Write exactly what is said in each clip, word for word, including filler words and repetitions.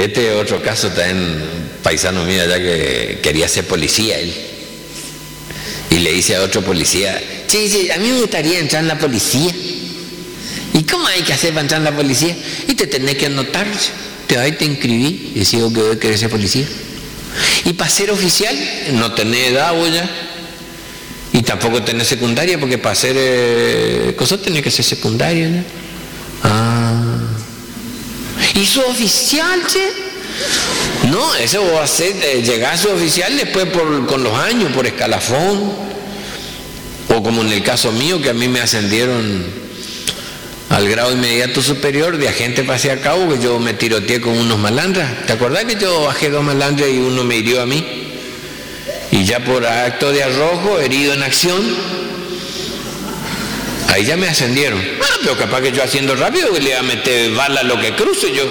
Este es otro caso también, paisano mío allá que quería ser policía él. Y le dice a otro policía, che, che, a mí me gustaría entrar en la policía. ¿Y cómo hay que hacer para entrar en la policía? Y te tenés que anotar, te vas y te inscribí, y decís que hoy querés ser policía. Y para ser oficial, no tenés edad vos ya. Y tampoco tenés secundaria, porque para ser eh, cosas tenés que ser secundaria, ¿no? Ah. ¿Y su oficial, che? No, eso va a ser, eh, llegar a su oficial después por, con los años, por escalafón. O como en el caso mío, que a mí me ascendieron al grado inmediato superior de agente pasé a cabo, que yo me tiroteé con unos malandras. ¿Te acordás que yo bajé dos malandras y uno me hirió a mí? Y ya por acto de arrojo, herido en acción, ahí ya me ascendieron. Ah, pero capaz que yo haciendo rápido que le iba a meter bala a lo que cruce yo.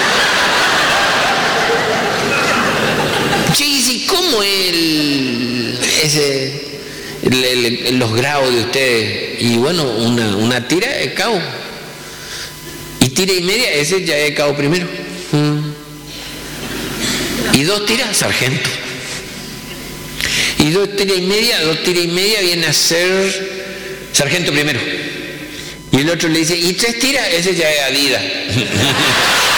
Sí, sí, ¿cómo el, ese, el, el, los grados de ustedes? Y bueno, una, una tira de cabo. Y tira y media, ese ya es cabo primero. Mm. Y dos tiras, sargento. Y dos tiras y media, dos tiras y media viene a ser sargento primero. Y el otro le dice, y tres tiras, ese ya es Adidas.